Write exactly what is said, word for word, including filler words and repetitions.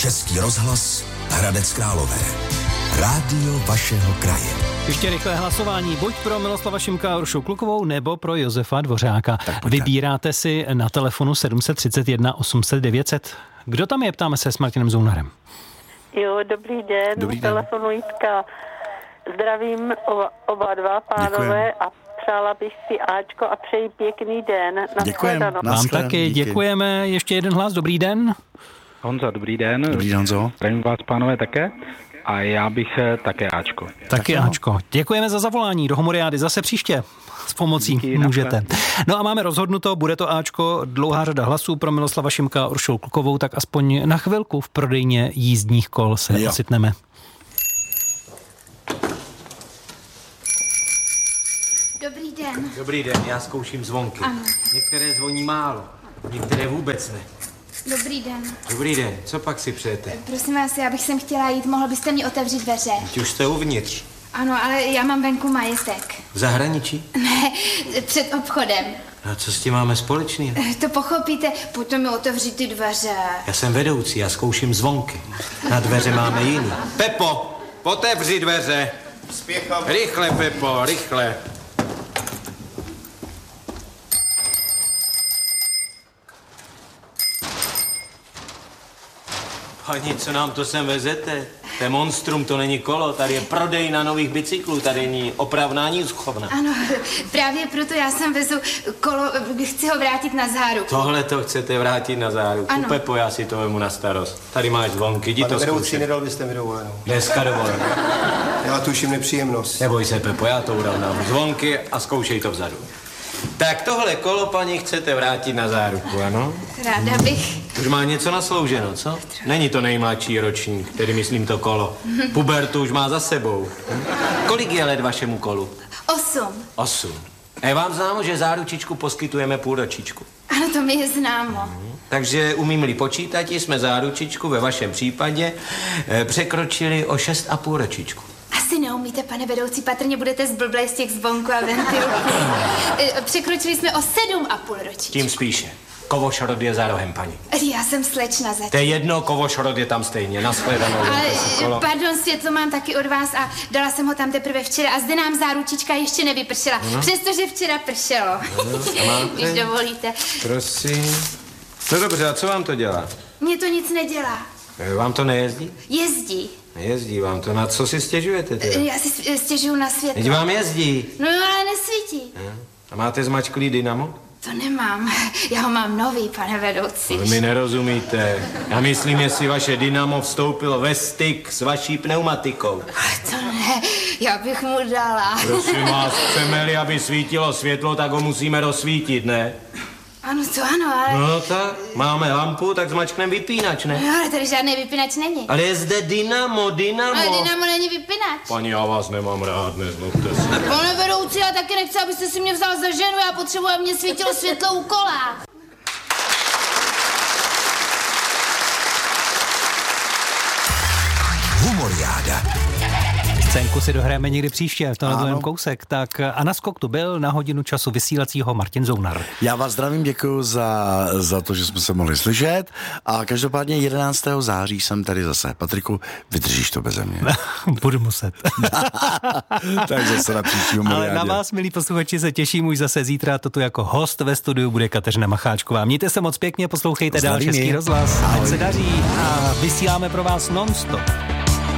Český rozhlas Hradec Králové. Rádio vašeho kraje. Ještě rychlé hlasování, buď pro Miloslava Šimka a Uršu Klukovou, nebo pro Josefa Dvořáka. Vybíráte si na telefonu sedm set třicet jedna osm set devět set. Kdo tam je, ptáme se s Martinem Zounarem. Jo, dobrý den, dobrý den. Telefonu Jitka. Zdravím oba, oba dva pánové a přála bych si Ačko a přeji pěkný den. Děkujeme. Vám taky díky. Děkujeme. Ještě jeden hlas, dobrý den. Honzo, dobrý den. Dobrý den, Honzo. Zdravím vás, pánové, také. A já bych také Ačko. Taky Ačko. Děkujeme za zavolání. Do Homoriády zase příště. S pomocí Díky, můžete. No a máme rozhodnuto, bude to Ačko, dlouhá řada hlasů pro Miloslava Šimka a Uršulu Klukovou, tak aspoň na chvilku v prodejně jízdních kol se Jo. ocitneme. Dobrý den. Dobrý den, já zkouším zvonky. Ano. Některé zvoní málo, některé vůbec ne. Dobrý den. Dobrý den, co pak si přejete? Prosím vás, já bych sem chtěla jít, mohl byste mi otevřít dveře? Ti už jste uvnitř. Ano, ale já mám venku majetek. V zahraničí? Ne, před obchodem. A co s tím máme společného? To pochopíte, potom mi otevřít ty dveře. Já jsem vedoucí, já zkouším zvonky. Na dveře máme jiný. Pepo, otevři dveře. Spěchám. Rychle, Pepo, rychle. Pani, co nám to sem vezete? To je monstrum, to není kolo, tady je prodej na nových bicyklů, tady není opravná ani schovna. Ano, právě proto já sem vezu kolo, chci ho vrátit na záruku. Tohle to chcete vrátit na záruku? Ano. Pepo, já si to vemu na starost. Tady máš zvonky, jdi to Pane vedoucí, zkoušet. nedal byste mi dovolenou. Dneska dovolenou. Já tuším nepříjemnost. Neboj se, Pepo, já to urovnám. Zvonky a zkoušej to vzadu. Tak tohle kolo, paní, chcete vrátit na záruku, ano? Ráda bych. Už má něco naslouženo, co? Není to nejmladší ročník, tedy myslím to kolo. Pubertu už má za sebou. Kolik je let vašemu kolu? Osm. Osm. A je vám známo, že záručičku poskytujeme půl ročičku. Ano, to mi je známo. Takže umím-li počítat, jsme záručičku ve vašem případě eh, překročili o šest a půl ročičku. Asi neumíte, pane vedoucí, patrně budete zblblej z těch zvonků a ventilů. Překročili jsme o sedm a půl ročí. Tím spíše. Kovošrod je za rohem, paní. Já jsem slečna zatím. To je jedno, Kovošrod je tam stejně. Nashledanou. Ale, pardon, světlo mám taky od vás a dala jsem ho tam teprve včera a zde nám záručička ještě nevypršela, no. Přestože včera pršelo. No, když dovolíte. Prosím. No dobře, a co vám to dělá? Mně to nic nedělá. Vám to nejezdí? Jezdí. Nejezdí vám to. Na co si stěžujete teda? Já si stěžuju na světlo. Teď vám jezdí. No ale nesvítí. A máte zmačklý dynamo? To nemám. Já ho mám nový, pane vedoucí. Vy mi nerozumíte. Já myslím, jestli vaše dynamo vstoupilo ve styk s vaší pneumatikou. Ale to ne, já bych mu dala. Prosím vás, chceme-li, aby svítilo světlo, tak ho musíme rozsvítit, ne? Ano, to ano, ale... No tak, máme lampu, tak zmačkneme vypínač, ne? No, ale tady žádný vypínač není. Ale je zde dynamo, dynamo. Ale dynamo není vypínač. Paní, já vás nemám rád, nezlobte se. Pane vedoucí, já taky nechci, abyste si mě vzal za ženu, já potřebuji, aby mě svítilo světlo u kola. Humoriáda. Scénku si dohrajeme někdy příště, v tomhle druhém kousek. Tak a na skok tu byl na hodinu času vysílacího Martin Zounar. Já vás zdravím, děkuji za, za to, že jsme se mohli slyšet a každopádně jedenáctého září jsem tady zase. Patriku, vydržíš to beze mě. Budu muset. Takže se na příští humoriádě. Ale na vás, milí posluchači, se těším už zase zítra. To tu jako host ve studiu bude Kateřina Macháčková. Mějte se moc pěkně, poslouchejte dál Český rozhlas. Ať se daří a vysíláme pro vás non-stop.